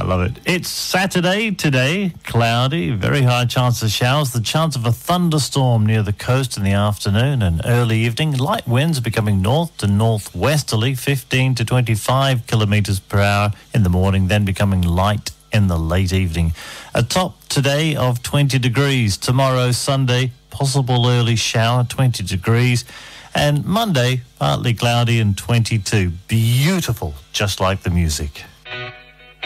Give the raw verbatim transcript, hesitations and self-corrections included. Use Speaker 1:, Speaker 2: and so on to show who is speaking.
Speaker 1: love it. It's Saturday today, cloudy, very high chance of showers, the chance of a thunderstorm near the coast in the afternoon and early evening. Light winds becoming north to northwesterly, fifteen to twenty-five kilometres per hour in the morning, then becoming light in the late evening. A top today of twenty degrees. Tomorrow, Sunday, possible early shower, twenty degrees. And Monday, partly cloudy and twenty-two. Beautiful, just like the music.